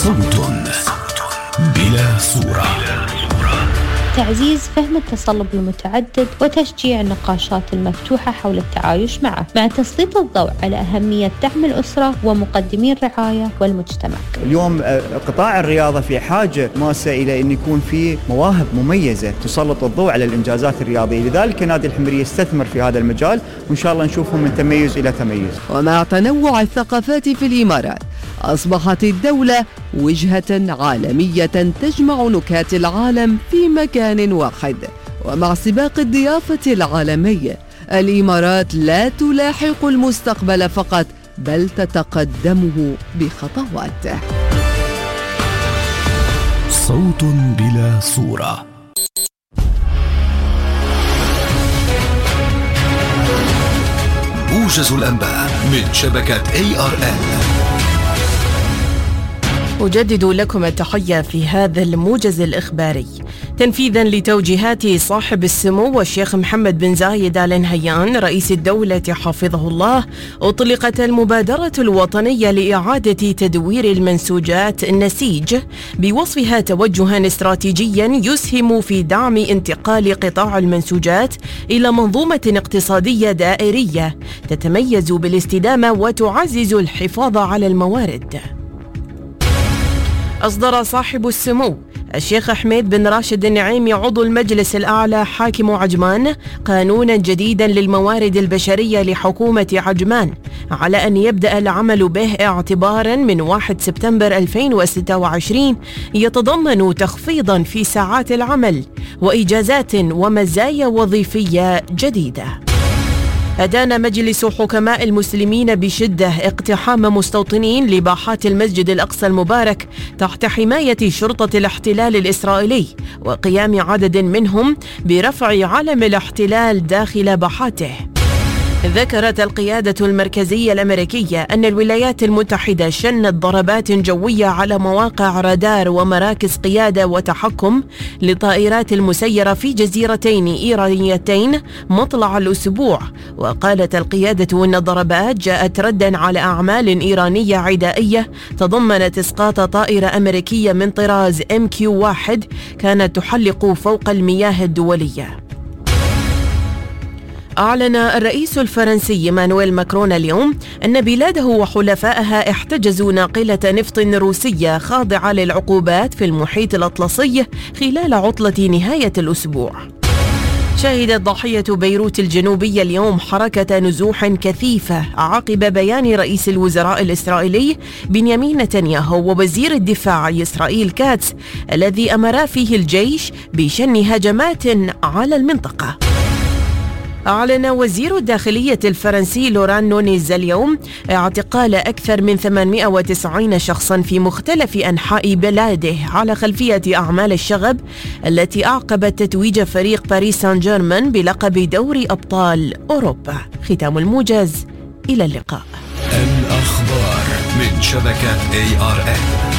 صوت بلا صورة. تعزيز فهم التصلب المتعدد وتشجيع النقاشات المفتوحة حول التعايش معه، مع تسليط الضوء على أهمية دعم الأسرة ومقدمي الرعاية والمجتمع. اليوم قطاع الرياضة في حاجة ماسة إلى أن يكون فيه مواهب مميزة تسلط الضوء على الإنجازات الرياضية، لذلك نادي الحمرية يستثمر في هذا المجال، وإن شاء الله نشوفهم من تميز إلى تميز. ومع تنوع الثقافات في الإمارات، أصبحت الدولة وجهة عالمية تجمع نكات العالم في مكان واحد. ومع سباق الضيافة العالمي، الإمارات لا تلاحق المستقبل فقط، بل تتقدمه بخطوات. صوت بلا صورة. موجز الأنباء من شبكة ARN. أجدد لكم التحية في هذا الموجز الإخباري. تنفيذا لتوجيهات صاحب السمو الشيخ محمد بن زايد آل نهيان رئيس الدولة حفظه الله، أطلقت المبادرة الوطنية لإعادة تدوير المنسوجات النسيج بوصفها توجها استراتيجيا يسهم في دعم انتقال قطاع المنسوجات إلى منظومة اقتصادية دائرية تتميز بالاستدامة وتعزز الحفاظ على الموارد. أصدر صاحب السمو الشيخ حميد بن راشد النعيمي عضو المجلس الأعلى حاكم عجمان قانونا جديدا للموارد البشرية لحكومة عجمان، على أن يبدأ العمل به اعتبارا من 1 سبتمبر 2026، يتضمن تخفيضا في ساعات العمل وإجازات ومزايا وظيفية جديدة. أدان مجلس حكماء المسلمين بشدة اقتحام مستوطنين لباحات المسجد الأقصى المبارك تحت حماية شرطة الاحتلال الإسرائيلي، وقيام عدد منهم برفع علم الاحتلال داخل باحاته. ذكرت القيادة المركزية الأمريكية أن الولايات المتحدة شنت ضربات جوية على مواقع رادار ومراكز قيادة وتحكم لطائرات المسيرة في جزيرتين إيرانيتين مطلع الأسبوع. وقالت القيادة أن الضربات جاءت ردا على أعمال إيرانية عدائية تضمنت إسقاط طائرة أمريكية من طراز MQ-1 كانت تحلق فوق المياه الدولية. أعلن الرئيس الفرنسي مانويل ماكرون اليوم أن بلاده وحلفائها احتجزوا ناقلة نفط روسية خاضعة للعقوبات في المحيط الأطلسي خلال عطلة نهاية الأسبوع. شهدت ضاحية بيروت الجنوبية اليوم حركة نزوح كثيفة عقب بيان رئيس الوزراء الإسرائيلي بنيامين نتنياهو ووزير الدفاع إسرائيل كاتس، الذي أمر فيه الجيش بشن هجمات على المنطقة. أعلن وزير الداخلية الفرنسي لوران نونيز اليوم اعتقال أكثر من 890 شخصا في مختلف أنحاء بلاده على خلفية أعمال الشغب التي أعقبت تتويج فريق باريس سان جيرمان بلقب دوري أبطال أوروبا. ختام الموجز، إلى اللقاء. الأخبار من شبكة ARN.